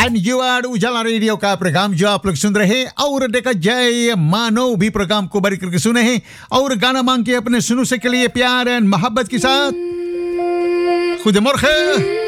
and you आर उजाला radio का programme जो आप लोग सुन रहे हैं और देखा जय मानव भी प्रोग्राम को बड़ी करके सुने हैं और गाना मांग के अपने सुनू से के लिए प्यार एंड मोहब्बत के साथ खुद मोरखे